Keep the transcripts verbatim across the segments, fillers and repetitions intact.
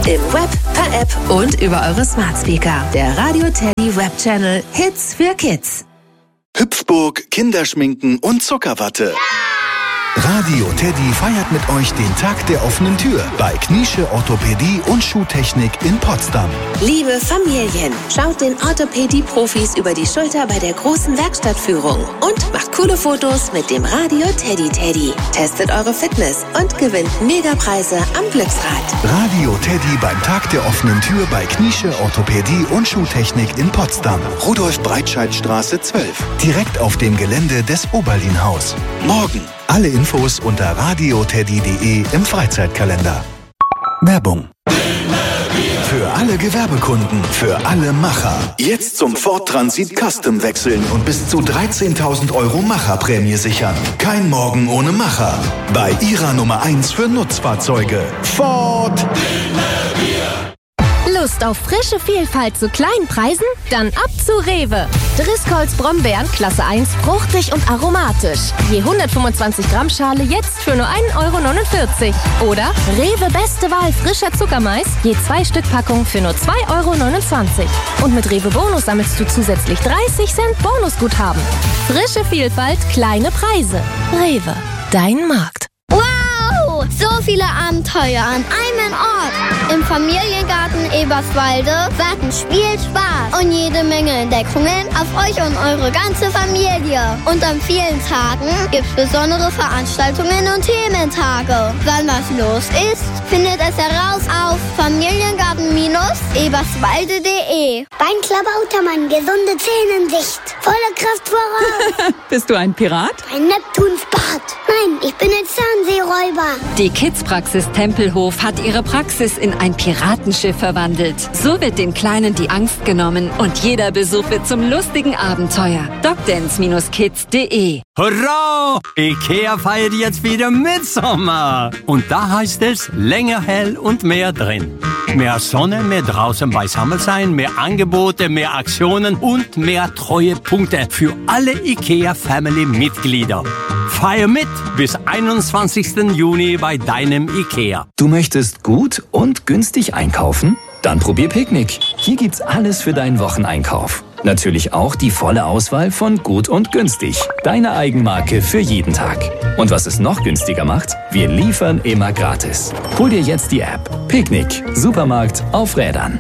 Im Web, per App und über eure Smart Speaker. Der Radio Teddy Web Channel Hits für Kids. Hüpfburg, Kinderschminken und Zuckerwatte. Ja! Radio Teddy feiert mit euch den Tag der offenen Tür bei Kniesche Orthopädie und Schuhtechnik in Potsdam. Liebe Familien, schaut den Orthopädie-Profis über die Schulter bei der großen Werkstattführung und macht coole Fotos mit dem Radio Teddy Teddy. Testet eure Fitness und gewinnt Megapreise am Glücksrad. Radio Teddy beim Tag der offenen Tür bei Kniesche Orthopädie und Schuhtechnik in Potsdam. Rudolf-Breitscheid-Straße zwölf. Direkt auf dem Gelände des Oberlin-Haus. Morgen. Alle Infos unter radioteddy punkt de im Freizeitkalender. Werbung. Für alle Gewerbekunden, für alle Macher. Jetzt zum Ford Transit Custom wechseln und bis zu dreizehntausend Euro Macherprämie sichern. Kein Morgen ohne Macher. Bei ihrer Nummer eins für Nutzfahrzeuge. Ford. Lust auf frische Vielfalt zu kleinen Preisen? Dann ab zu Rewe. Driscolls Brombeeren Klasse eins, fruchtig und aromatisch. Je hundertfünfundzwanzig Gramm Schale jetzt für nur ein Euro neunundvierzig. Oder Rewe Beste Wahl frischer Zuckermais, je zwei Stück Packung für nur zwei Euro neunundzwanzig. Und mit Rewe Bonus sammelst du zusätzlich dreißig Cent Bonusguthaben. Frische Vielfalt, kleine Preise. Rewe, dein Markt. Wow, so viele Abenteuer an einem Ort. Im Familiengarten Eberswalde warten Spiel, Spaß und jede Menge Entdeckungen auf euch und eure ganze Familie. Und an vielen Tagen gibt's besondere Veranstaltungen und Thementage. Wann was los ist, findet es heraus auf familiengarten Eberswalde punkt de. Bein Klabautermann, gesunde Zähne in Sicht. Volle Kraft voraus. Bist du ein Pirat? Ein Neptunsbart. Nein, ich bin ein Zahnseeräuber. Die Kids-Praxis Tempelhof hat ihre Praxis in ein Piratenschiff verwandelt. So wird den Kleinen die Angst genommen und jeder Besuch wird zum lustigen Abenteuer. docdance Kids punkt de. Hurra! Ikea feiert jetzt wieder Mitsommer. Und da heißt es länger hell und mehr drin. Mehr Sonne, mehr draußen beisammen sein, mehr Angebote, mehr Aktionen und mehr Treuepunkte für alle IKEA-Family-Mitglieder. Feier mit bis einundzwanzigsten Juni bei deinem IKEA. Du möchtest gut und günstig einkaufen? Dann probier Picknick. Hier gibt's alles für deinen Wocheneinkauf. Natürlich auch die volle Auswahl von Gut und Günstig. Deine Eigenmarke für jeden Tag. Und was es noch günstiger macht? Wir liefern immer gratis. Hol dir jetzt die App. Picknick. Supermarkt auf Rädern.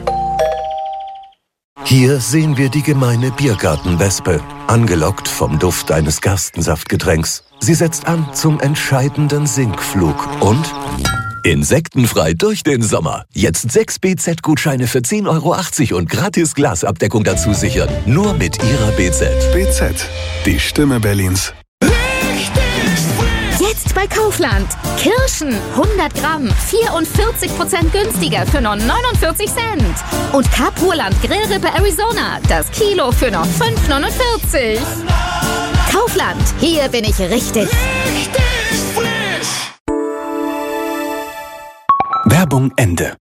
Hier sehen wir die gemeine Biergartenwespe, angelockt vom Duft eines Gerstensaftgetränks. Sie setzt an zum entscheidenden Sinkflug und insektenfrei durch den Sommer. Jetzt sechs B Z-Gutscheine für zehn Euro achtzig und gratis Glasabdeckung dazu sichern. Nur mit Ihrer B Z. B Z, die Stimme Berlins. Jetzt bei Kaufland. Kirschen hundert Gramm, vierundvierzig Prozent günstiger für nur neunundvierzig Cent. Und Capurland Grillrippe Arizona, das Kilo für nur fünf neunundvierzig. Kaufland, hier bin ich richtig. Werbung Ende.